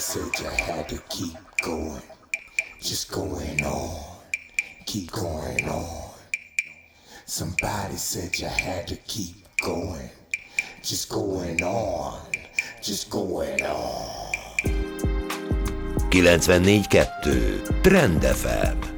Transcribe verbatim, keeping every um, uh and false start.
said you had to keep going, just going on, keep going on. Somebody said you had to keep going, just going on, just going on. kilencvennégy kettő Trend ef em